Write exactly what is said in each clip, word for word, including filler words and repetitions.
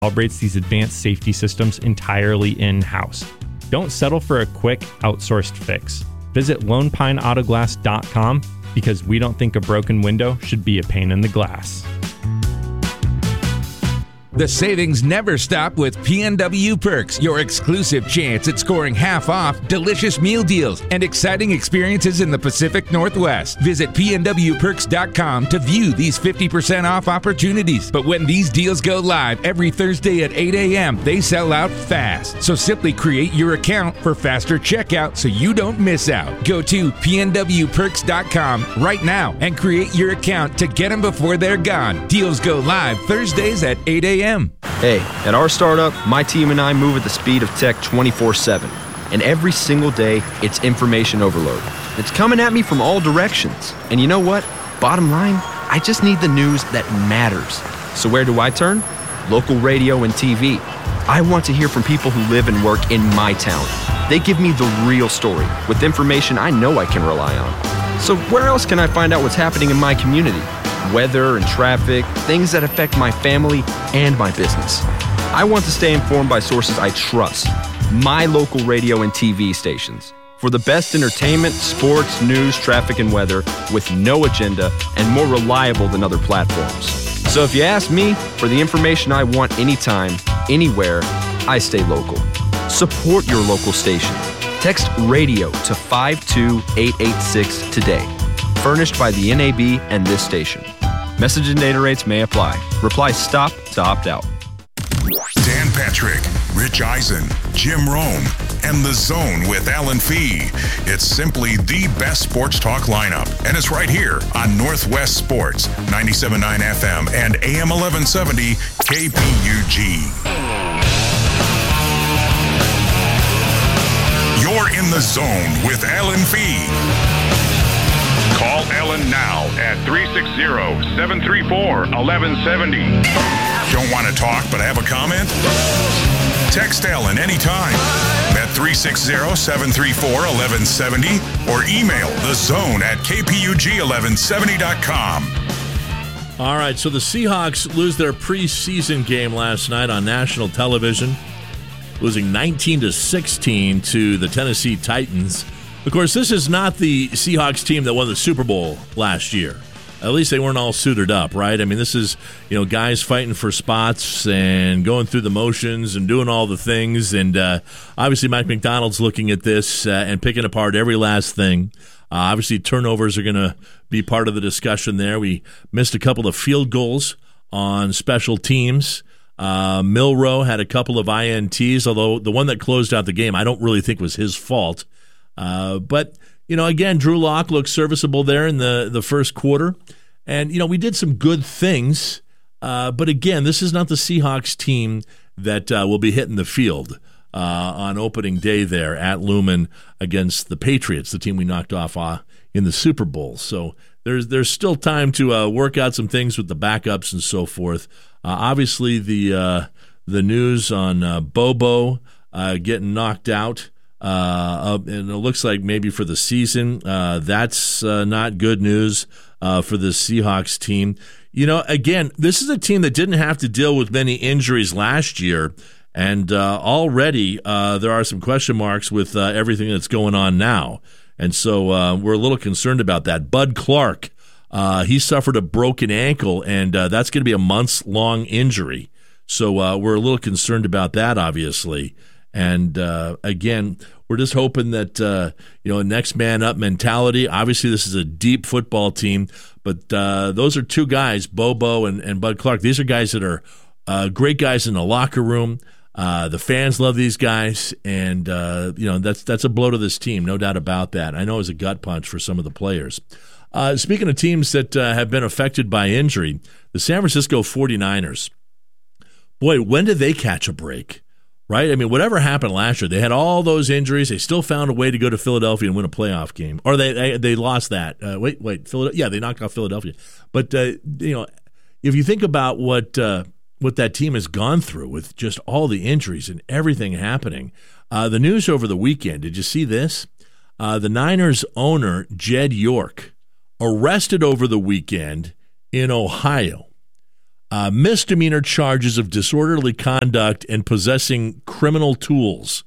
calibrates these advanced safety systems entirely in-house. Don't settle for a quick, outsourced fix. Visit lone pine auto glass dot com because we don't think a broken window should be a pain in the glass. The savings never stop with P N W Perks, your exclusive chance at scoring half off, delicious meal deals, and exciting experiences in the Pacific Northwest. Visit P N W perks dot com to view these fifty percent off opportunities. But when these deals go live every Thursday at eight a.m., they sell out fast. So simply create your account for faster checkout so you don't miss out. Go to P N W perks dot com right now and create your account to get them before they're gone. Deals go live Thursdays at eight a.m. Hey, at our startup, my team and I move at the speed of tech twenty-four seven. And every single day, it's information overload. It's coming at me from all directions. And you know what? Bottom line, I just need the news that matters. So where do I turn? Local radio and T V. I want to hear from people who live and work in my town. They give me the real story with information I know I can rely on. So where else can I find out what's happening in my community? Weather and traffic, things that affect my family and my business. I want to stay informed by sources I trust. My local radio and T V stations. For the best entertainment, sports, news, traffic, and weather with no agenda and more reliable than other platforms. So if you ask me for the information I want anytime, anywhere, I stay local. Support your local station. Text radio to five two eight eight six today. Furnished by the N A B and this station. Message and data rates may apply. Reply STOP to opt out. Dan Patrick, Rich Eisen, Jim Rome, and The Zone with Alan Fee. It's simply the best sports talk lineup, and it's right here on Northwest Sports, ninety-seven point nine F M and A M eleven seventy K P U G. You're in The Zone with Alan Fee. Call Ellen now at three six zero, seven three four, one one seven zero. Don't want to talk but have a comment? Text Ellen anytime at three six zero, seven three four, one one seven zero or email thezone at k p u g eleven seventy dot com. All right, so the Seahawks lose their preseason game last night on national television, losing nineteen to sixteen to the Tennessee Titans. Of course, this is not the Seahawks team that won the Super Bowl last year. At least they weren't all suited up, right? I mean, this is, you know, guys fighting for spots and going through the motions and doing all the things. And uh, obviously, Mike Macdonald's looking at this uh, and picking apart every last thing. Uh, obviously, turnovers are going to be part of the discussion there. We missed a couple of field goals on special teams. Uh, Milroe had a couple of I N Ts, although the one that closed out the game I don't really think was his fault. Uh, but, you know, again, Drew Lock looked serviceable there in the, the first quarter. And, you know, we did some good things. Uh, but, again, this is not the Seahawks team that uh, will be hitting the field uh, on opening day there at Lumen against the Patriots, the team we knocked off uh, in the Super Bowl. So there's there's still time to uh, work out some things with the backups and so forth. Uh, obviously, the, uh, the news on uh, Bobo uh, getting knocked out. Uh, and it looks like maybe for the season, uh, that's uh, not good news uh, for the Seahawks team. You know, again, this is a team that didn't have to deal with many injuries last year, and uh, already uh, there are some question marks with uh, everything that's going on now. And so uh, we're a little concerned about that. Bud Clark, uh, he suffered a broken ankle, and uh, that's going to be a months-long injury. So uh, we're a little concerned about that, obviously. And, uh, again, we're just hoping that, uh, you know, next man up mentality. Obviously, this is a deep football team, but uh, those are two guys, Bobo and, and Bud Clark. These are guys that are uh, great guys in the locker room. Uh, the fans love these guys, and, uh, you know, that's that's a blow to this team, no doubt about that. I know it was a gut punch for some of the players. Uh, speaking of teams that uh, have been affected by injury, the San Francisco forty-niners, boy, when did they catch a break? Right? I mean, whatever happened last year, they had all those injuries. They still found a way to go to Philadelphia and win a playoff game. Or they they, they lost that. Uh, wait, wait. Philadelphia, yeah, they knocked off Philadelphia. But, uh, you know, if you think about what uh, what that team has gone through with just all the injuries and everything happening, uh, the news over the weekend, did you see this? Uh, the Niners owner, Jed York, arrested over the weekend in Ohio. uh, misdemeanor charges of disorderly conduct and possessing criminal tools.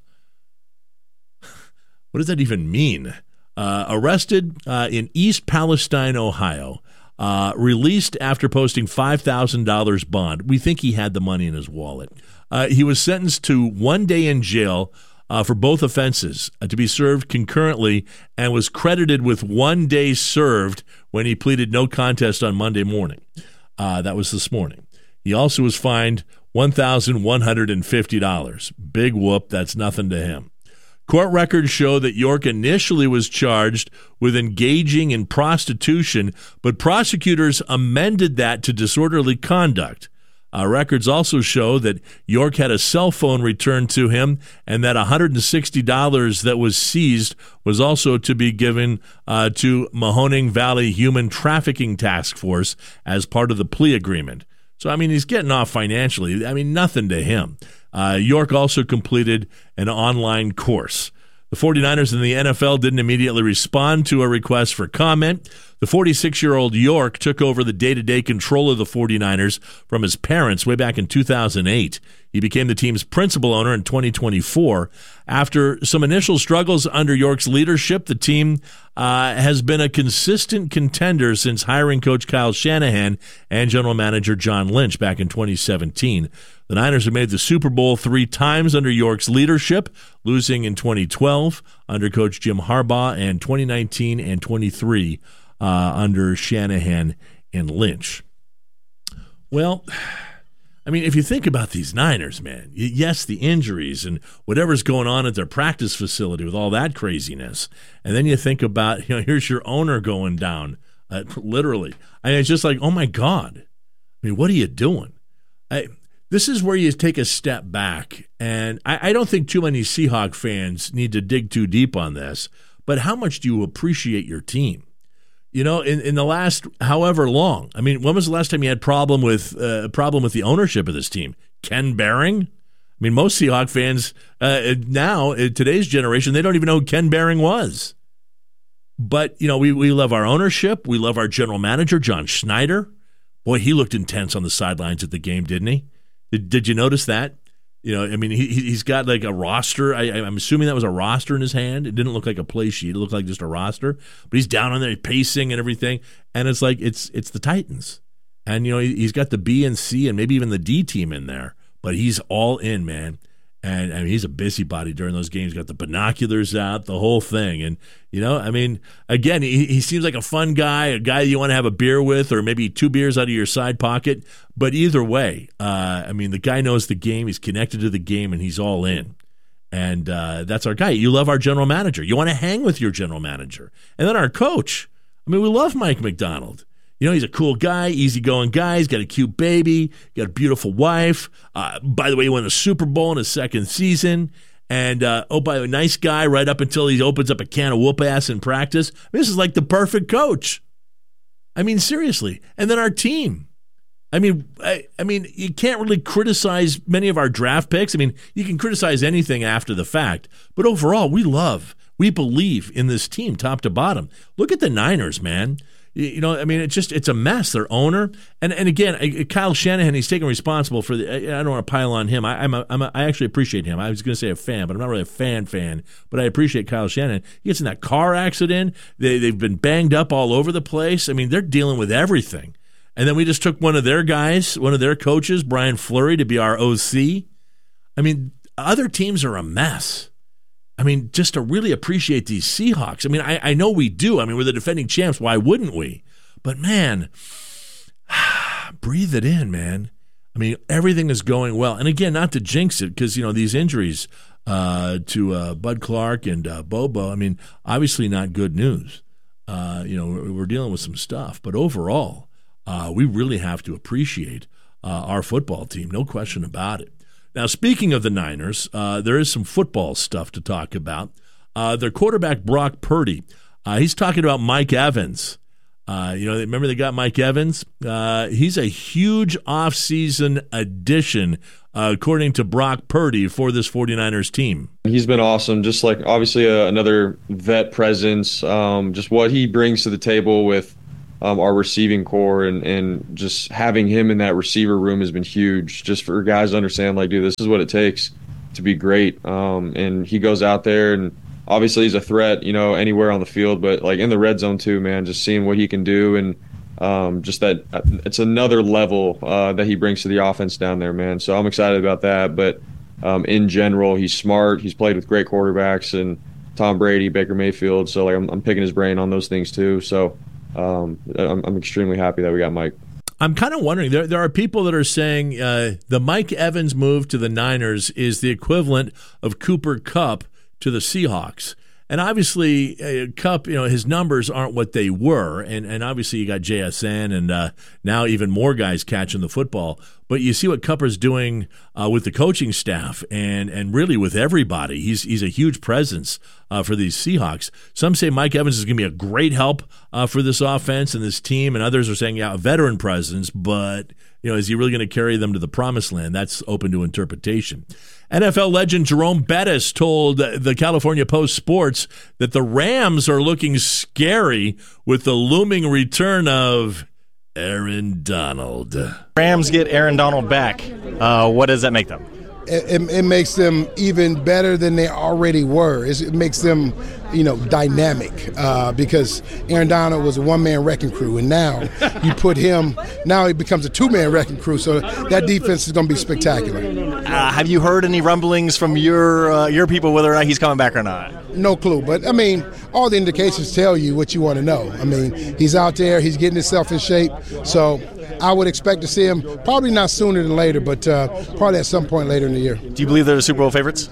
What does that even mean? Uh, arrested uh, in East Palestine, Ohio. Uh, released after posting five thousand dollars bond. We think he had the money in his wallet. Uh, he was sentenced to one day in jail uh, for both offenses uh, to be served concurrently, and was credited with one day served when he pleaded no contest on Monday morning. Uh, that was this morning. He also was fined one thousand one hundred fifty dollars. Big whoop. That's nothing to him. Court records show that York initially was charged with engaging in prostitution, but prosecutors amended that to disorderly conduct. Uh, records also show that York had a cell phone returned to him, and that one hundred sixty dollars that was seized was also to be given uh, to Mahoning Valley Human Trafficking Task Force as part of the plea agreement. So, I mean, he's getting off financially. I mean, nothing to him. Uh, York also completed an online course. The 49ers and the N F L didn't immediately respond to a request for comment. The forty-six-year-old York took over the day-to-day control of the 49ers from his parents way back in two thousand eight. He became the team's principal owner in twenty twenty-four. After some initial struggles under York's leadership, the team uh, has been a consistent contender since hiring coach Kyle Shanahan and general manager John Lynch back in twenty seventeen. The Niners have made the Super Bowl three times under York's leadership, losing in twenty twelve under coach Jim Harbaugh and twenty nineteen and twenty-three uh, under Shanahan and Lynch. Well, I mean, if you think about these Niners, man, yes, the injuries and whatever's going on at their practice facility with all that craziness, and then you think about, you know, here's your owner going down, uh, literally. I mean, it's just like, oh, my God. I mean, what are you doing? I, this is where you take a step back, and I, I don't think too many Seahawk fans need to dig too deep on this, but how much do you appreciate your team? You know, in, in the last however long, I mean, when was the last time you had problem with uh, problem with the ownership of this team? Ken Behring? I mean, most Seahawk fans uh, now, in today's generation, they don't even know who Ken Behring was. But, you know, we, we love our ownership. We love our general manager, John Schneider. Boy, he looked intense on the sidelines at the game, didn't he? Did, did you notice that? You know, I mean, he, he's got like a roster. I, I'm assuming that was a roster in his hand. It didn't look like a play sheet. It looked like just a roster. But he's down on there, pacing and everything. And it's like, it's it's the Titans. And, you know, he's got the B and C and maybe even the D team in there. But he's all in, man. And I mean, he's a busybody during those games. Got the binoculars out, the whole thing. And, you know, I mean, again, he, he seems like a fun guy, a guy you want to have a beer with, or maybe two beers out of your side pocket. But either way, uh, I mean, the guy knows the game. He's connected to the game, and he's all in. And uh, that's our guy. You love our general manager. You want to hang with your general manager. And then our coach. I mean, we love Mike McDonald. You know, he's a cool guy, easygoing guy. He's got a cute baby, got a beautiful wife. Uh, by the way, he won the Super Bowl in his second season. And, uh, oh, by the way, nice guy right up until he opens up a can of whoop ass in practice. I mean, this is like the perfect coach. I mean, seriously. And then our team. I mean, I, I mean, you can't really criticize many of our draft picks. I mean, you can criticize anything after the fact. But overall, we love, we believe in this team top to bottom. Look at the Niners, man. You know, I mean, it's just, it's a mess. Their owner. And and again, Kyle Shanahan, he's taking responsible for the, I don't want to pile on him. I, I'm a, I'm a, I actually appreciate him. I was going to say a fan, but I'm not really a fan fan, but I appreciate Kyle Shanahan. He gets in that car accident. They, they've been banged up all over the place. I mean, they're dealing with everything. And then we just took one of their guys, one of their coaches, Brian Fleury, to be our O C. I mean, other teams are a mess. I mean, just to really appreciate these Seahawks. I mean, I, I know we do. I mean, we're the defending champs. Why wouldn't we? But, man, breathe it in, man. I mean, everything is going well. And, again, not to jinx it because, you know, these injuries uh, to uh, Bud Clark and uh, Bobo, I mean, obviously not good news. Uh, you know, we're, we're dealing with some stuff. But overall, uh, we really have to appreciate uh, our football team. No question about it. Now, speaking of the Niners, uh, there is some football stuff to talk about. Uh, their quarterback, Brock Purdy, uh, he's talking about Mike Evans. Uh, you know, remember they got Mike Evans? Uh, he's a huge offseason addition, uh, according to Brock Purdy, for this 49ers team. He's been awesome, just like obviously uh, another vet presence, um, just what he brings to the table with um, our receiving core, and, and just having him in that receiver room has been huge, just for guys to understand, like, dude, this is what it takes to be great. Um, and he goes out there, and obviously he's a threat, you know, anywhere on the field, but like in the red zone too, man, just seeing what he can do, and um, just that it's another level uh, that he brings to the offense down there, man. So I'm excited about that. But um, in general, he's smart. He's played with great quarterbacks, and Tom Brady, Baker Mayfield. So like I'm, I'm picking his brain on those things too. So um, I'm, I'm extremely happy that we got Mike. I'm kind of wondering, there there are people that are saying uh, the Mike Evans move to the Niners is the equivalent of Cooper Kupp to the Seahawks. And obviously, uh, Kupp, you know, his numbers aren't what they were. And, and obviously, you got J S N and uh, now even more guys catching the football. But you see what Kupper's doing uh, with the coaching staff and and really with everybody. He's he's a huge presence uh, for these Seahawks. Some say Mike Evans is going to be a great help uh, for this offense and this team. And others are saying, yeah, a veteran presence. But, you know, is he really going to carry them to the promised land? That's open to interpretation. N F L legend Jerome Bettis told the California Post Sports that the Rams are looking scary with the looming return of Aaron Donald. Rams get Aaron Donald back. Uh, what does that make them? It, it, it makes them even better than they already were. It's, it makes them, you know, dynamic uh, because Aaron Donald was a one-man wrecking crew, and now you put him, now he becomes a two-man wrecking crew, so that defense is going to be spectacular. Uh, have you heard any rumblings from your uh, your people whether or not he's coming back or not? No clue, but, I mean, all the indications tell you what you want to know. I mean, he's out there, he's getting himself in shape, so I would expect to see him probably not sooner than later, but uh, probably at some point later in the year. Do you believe they're the Super Bowl favorites?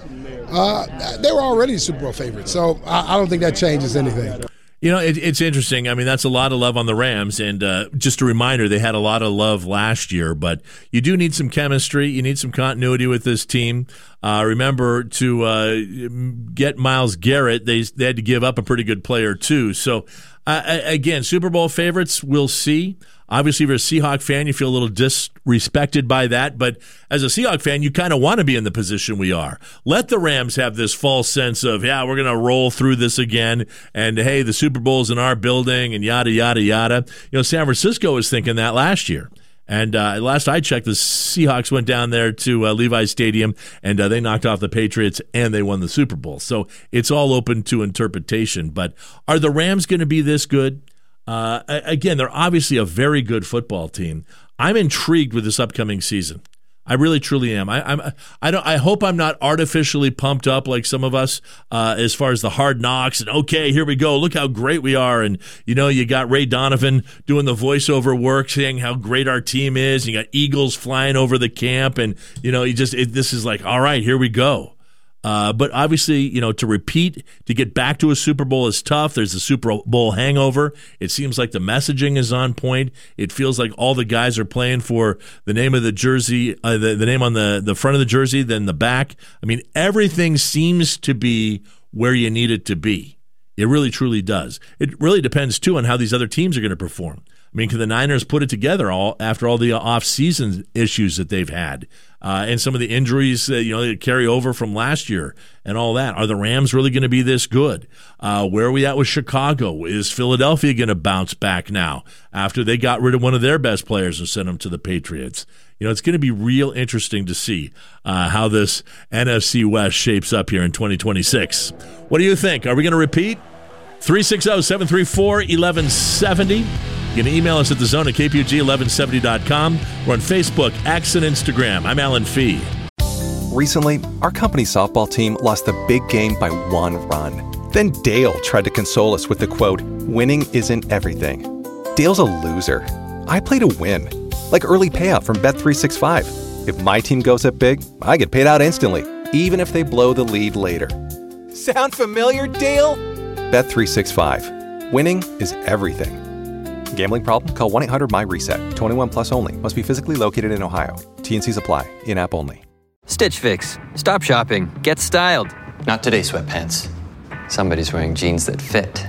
Uh, they were already Super Bowl favorites, so I, I don't think that changes anything. You know, it, it's interesting. I mean, that's a lot of love on the Rams. And uh, just a reminder, they had a lot of love last year. But you do need some chemistry. You need some continuity with this team. Uh, remember, to uh, get Myles Garrett, they, they had to give up a pretty good player, too. So, uh, again, Super Bowl favorites, we'll see. Obviously, if you're a Seahawk fan, you feel a little disrespected by that. But as a Seahawk fan, you kind of want to be in the position we are. Let the Rams have this false sense of, yeah, we're going to roll through this again. And, hey, the Super Bowl's in our building and yada, yada, yada. You know, San Francisco was thinking that last year. And uh, last I checked, the Seahawks went down there to uh, Levi's Stadium, and uh, they knocked off the Patriots, and they won the Super Bowl. So it's all open to interpretation. But are the Rams going to be this good? Uh, again, they're obviously a very good football team. I'm intrigued with this upcoming season. I really, truly am. I, I'm. I don't. I hope I'm not artificially pumped up like some of us, uh, as far as the hard knocks and okay, here we go. Look how great we are, and you know, you got Ray Donovan doing the voiceover work, saying how great our team is. And you got eagles flying over the camp, and you know, you just it, this is like, all right, here we go. Uh, but obviously, you know, to repeat, to get back to a Super Bowl is tough. There's a Super Bowl hangover. It seems like the messaging is on point. It feels like all the guys are playing for the name of the jersey, uh, the, the name on the, the front of the jersey, then the back. I mean, everything seems to be where you need it to be. It really, truly does. It really depends, too, on how these other teams are going to perform. I mean, can the Niners put it together all after all the off-season issues that they've had uh, and some of the injuries uh, you know that carry over from last year and all that? Are the Rams really going to be this good? Uh, where are we at with Chicago? Is Philadelphia going to bounce back now after they got rid of one of their best players and sent them to the Patriots? You know, it's going to be real interesting to see uh, how this N F C West shapes up here in twenty twenty-six. What do you think? Are we going to repeat? three six zero, seven three four, one one seven zero. You can email us at the zone at K P U G eleven seventy dot com. We're on Facebook, X, and Instagram. I'm Alan Fee. Recently, our company softball team lost the big game by one run. Then Dale tried to console us with the quote, "Winning isn't everything." Dale's a loser. I play to win. Like early payout from Bet three sixty-five. If my team goes up big, I get paid out instantly, even if they blow the lead later. Sound familiar, Dale? Bet three sixty-five. Winning is everything. Gambling problem? Call one eight hundred M Y reset. twenty-one plus only. Must be physically located in Ohio. T N Cs apply. In-app only. Stitch Fix. Stop shopping. Get styled. Not today, sweatpants. Somebody's wearing jeans that fit.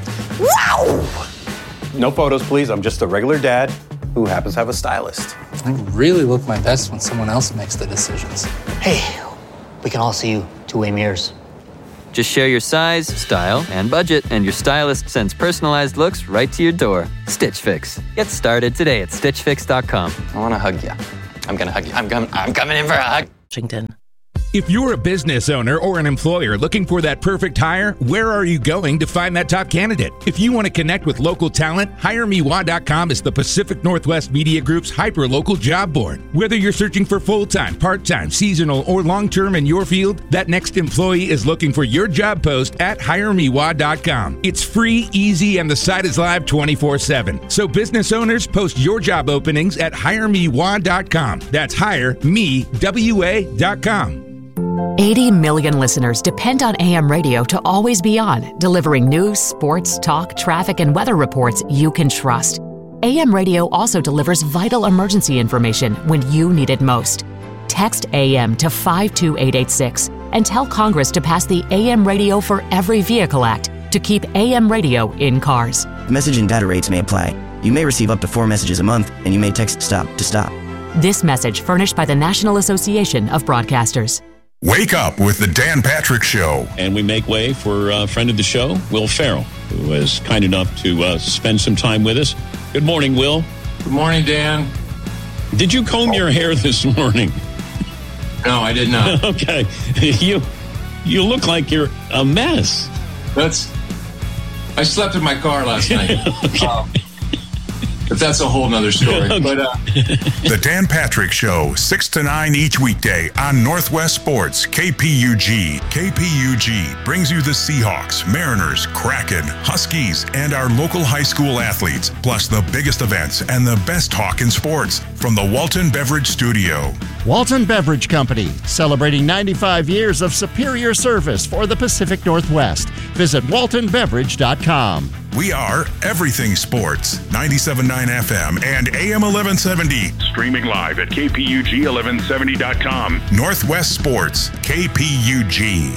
Wow! No photos, please. I'm just a regular dad who happens to have a stylist. I really look my best when someone else makes the decisions. Hey, we can all see you two-way mirrors. Just share your size, style, and budget, and your stylist sends personalized looks right to your door. Stitch Fix. Get started today at stitch fix dot com. I want to hug you. I'm going to hug you. I'm coming, I'm coming in for a hug. Washington. If you're a business owner or an employer looking for that perfect hire, where are you going to find that top candidate? If you want to connect with local talent, hire me wah dot com is the Pacific Northwest Media Group's hyper-local job board. Whether you're searching for full-time, part-time, seasonal, or long-term in your field, that next employee is looking for your job post at hire me wah dot com. It's free, easy, and the site is live twenty-four seven. So business owners, post your job openings at hire me wah dot com. That's hire me wa dot com. eighty million listeners depend on A M radio to always be on, delivering news, sports, talk, traffic, and weather reports you can trust. A M radio also delivers vital emergency information when you need it most. Text A M to five two eight eight six and tell Congress to pass the A M Radio for Every Vehicle Act to keep A M radio in cars. Message and data rates may apply. You may receive up to four messages a month, and you may text STOP to stop. This message furnished by the National Association of Broadcasters. Wake up with the Dan Patrick Show. And we make way for a friend of the show, Will Ferrell, who was kind enough to uh, spend some time with us. Good morning, Will. Good morning, Dan. Did you comb oh. your hair this morning? No, I did not. Okay. You you look like you're a mess. That's... I slept in my car last night. Okay. Um, But that's a whole nother story. Okay. But uh, The Dan Patrick Show, six to nine each weekday on Northwest Sports, K P U G. K P U G brings you the Seahawks, Mariners, Kraken, Huskies, and our local high school athletes, plus the biggest events and the best talk in sports from the Walton Beverage Studio. Walton Beverage Company, celebrating ninety-five years of superior service for the Pacific Northwest. Visit walton beverage dot com. We are Everything Sports, ninety-seven point nine F M and A M eleven seventy. Streaming live at K P U G eleven seventy dot com. Northwest Sports, K P U G.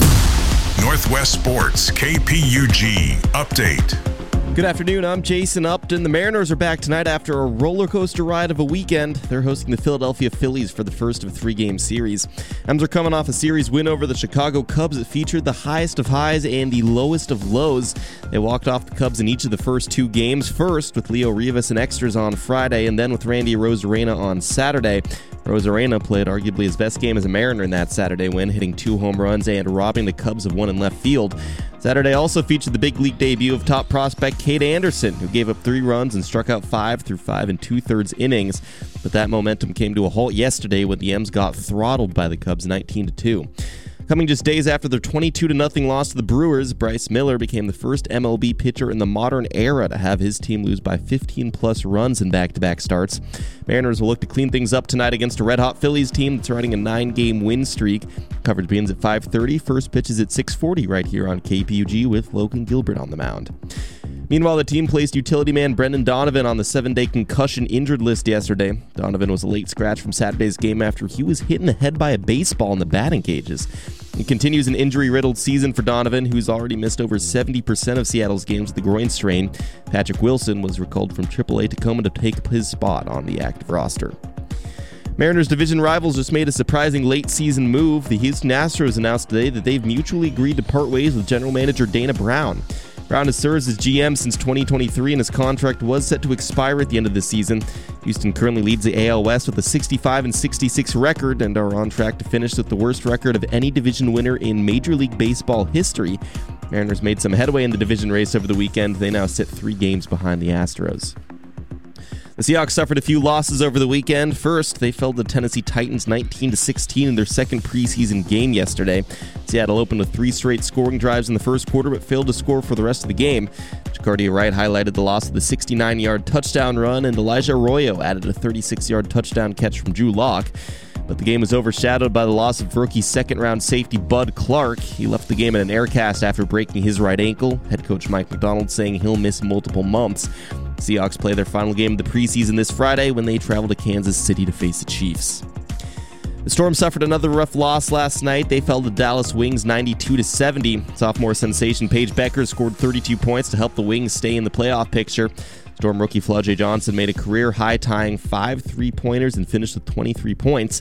Northwest Sports, K P U G. Update. Good afternoon, I'm Jason Upton. The Mariners are back tonight after a roller coaster ride of a weekend. They're hosting the Philadelphia Phillies for the first of a three-game series. M's are coming off a series win over the Chicago Cubs that featured the highest of highs and the lowest of lows. They walked off the Cubs in each of the first two games, first with Leo Rivas and extras on Friday, and then with Randy Arozarena on Saturday. Arozarena played arguably his best game as a Mariner in that Saturday win, hitting two home runs and robbing the Cubs of one in left field. Saturday also featured the big league debut of top prospect Cade Anderson, who gave up three runs and struck out five through five and two-thirds innings. But that momentum came to a halt yesterday when the M's got throttled by the Cubs nineteen to two. Coming just days after their twenty-two to nothing loss to the Brewers, Bryce Miller became the first M L B pitcher in the modern era to have his team lose by fifteen plus runs in back-to-back starts. Mariners will look to clean things up tonight against a red-hot Phillies team that's riding a nine-game win streak. Coverage begins at five thirty. First pitch is at six forty right here on K P U G with Logan Gilbert on the mound. Meanwhile, the team placed utility man Brendan Donovan on the seven-day concussion injured list yesterday. Donovan was a late scratch from Saturday's game after he was hit in the head by a baseball in the batting cages. It continues an injury-riddled season for Donovan, who's already missed over seventy percent of Seattle's games with the groin strain. Patrick Wilson was recalled from triple A Tacoma to take his spot on the active roster. Mariners division rivals just made a surprising late-season move. The Houston Astros announced today that they've mutually agreed to part ways with general manager Dana Brown. Brown has served as G M since twenty twenty-three, and his contract was set to expire at the end of the season. Houston currently leads the A L West with a sixty-five and sixty-six record and are on track to finish with the worst record of any division winner in Major League Baseball history. Mariners made some headway in the division race over the weekend. They now sit three games behind the Astros. The Seahawks suffered a few losses over the weekend. First, they fell to the Tennessee Titans nineteen to sixteen in their second preseason game yesterday. Seattle opened with three straight scoring drives in the first quarter, but failed to score for the rest of the game. Jacardia Wright highlighted the loss of the sixty-nine-yard touchdown run, and Elijah Arroyo added a thirty-six-yard touchdown catch from Drew Lock. But the game was overshadowed by the loss of rookie second-round safety Bud Clark. He left the game in an air cast after breaking his right ankle. Head coach Mike McDonald saying he'll miss multiple months. Seahawks play their final game of the preseason this Friday when they travel to Kansas City to face the Chiefs. The Storm suffered another rough loss last night. They fell to Dallas Wings ninety-two to seventy. Sophomore sensation Paige Becker scored thirty-two points to help the Wings stay in the playoff picture. Storm rookie Flau'jae Johnson made a career-high tying five three-pointers and finished with twenty-three points.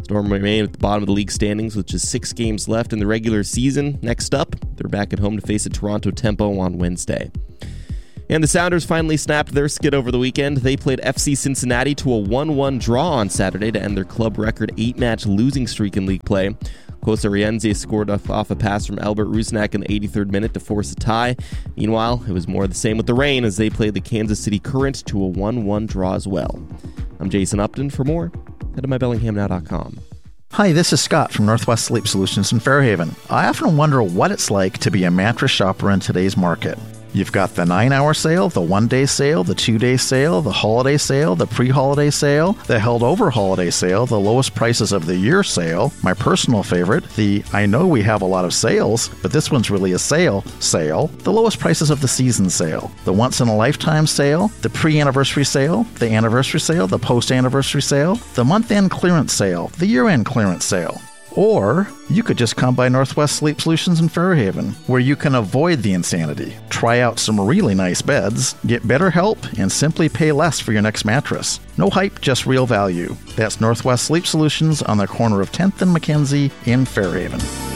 Storm remain at the bottom of the league standings with just six games left in the regular season. Next up, they're back at home to face a Toronto Tempo on Wednesday. And the Sounders finally snapped their skid over the weekend. They played F C Cincinnati to a one one draw on Saturday to end their club record eight-match losing streak in league play. Cosariense scored off, off a pass from Albert Rusnak in the eighty-third minute to force a tie. Meanwhile, it was more the same with the Reign as they played the Kansas City Current to a one one draw as well. I'm Jason Upton. For more, head to my bellingham now dot com. Hi, this is Scott from Northwest Sleep Solutions in Fairhaven. I often wonder what it's like to be a mattress shopper in today's market. You've got the nine-hour sale, the one-day sale, the two-day sale, the holiday sale, the pre-holiday sale, the held-over holiday sale, the lowest prices of the year sale, my personal favorite, the I know we have a lot of sales, but this one's really a sale sale, the lowest prices of the season sale, the once-in-a-lifetime sale, the pre-anniversary sale, the anniversary sale, the post-anniversary sale, the month-end clearance sale, the year-end clearance sale. Or you could just come by Northwest Sleep Solutions in Fairhaven, where you can avoid the insanity, try out some really nice beds, get better help, and simply pay less for your next mattress. No hype, just real value. That's Northwest Sleep Solutions on the corner of tenth and Mackenzie in Fairhaven.